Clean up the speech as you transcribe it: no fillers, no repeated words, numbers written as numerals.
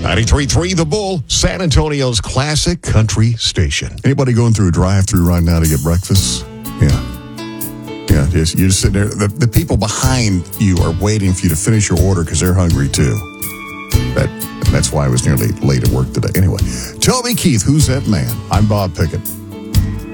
93.3 The Bull, San Antonio's classic country station. Anybody going through a drive-thru right now to get breakfast? Yeah. Yeah, you're just sitting there. The people behind you are waiting for you to finish your order because they're hungry too. That's why I was nearly late at work today. Anyway, Toby Keith, who's that man? I'm Bob Pickett.